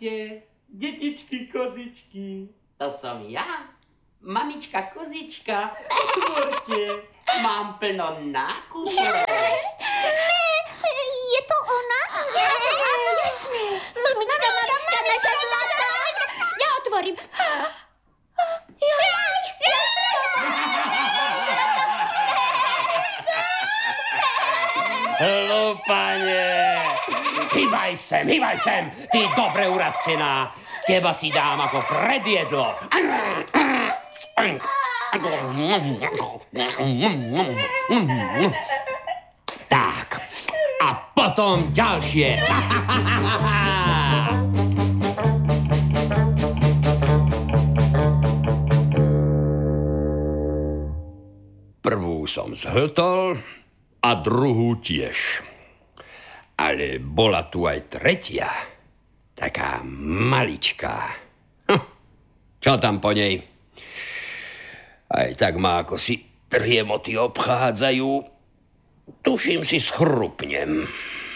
Otvorte, detičky, kozičky. To som ja, mamička kozička. Otvorte, mám plno nákupov. Je to ona? Jasne. Mamička, naša zlatá. Ja otvorím. Hlupanie! Hýbaj sem, ty dobre urastená. Teba si dám ako predjedlo. Tak, a potom ďalšie. Prvú som zhltol a druhú tiež. Ale bola tu aj tretia, taká maličká. Čo tam po nej? Aj tak ma ako si triemoty obchádzajú. Tuším si schrupnem.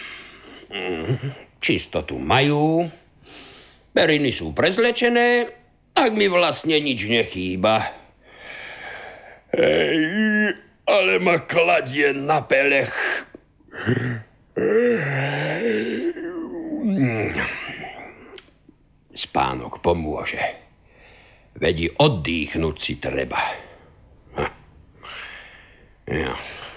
Čistotu majú, periny sú prezlečené, ak mi vlastne nič nechýba. Hej, ale ma kladie na pelech. Spánok pomôže. Veď oddychnúť si treba. Ja.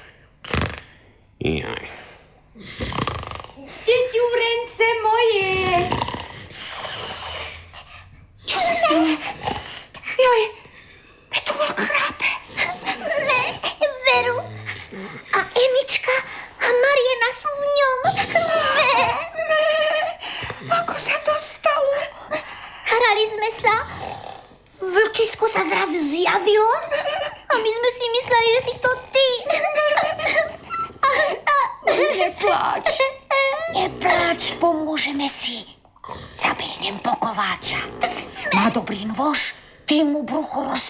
Deťurence moje. Psst. Čo sa stalo? Psst. Joj, tu vlk chrápe. Ne, Veru. A Emička a Mariena sú v ňom. Ne. Ako sa to stalo? Hrali sme sa. Vlčisko sa zrazu zjavilo a my sme si mysleli, že si to ty. Nepláč. Nepláč, pomôžeme si. Zabehnem po kováča. Má dobrý nôž, ty mu brucho rozpáli.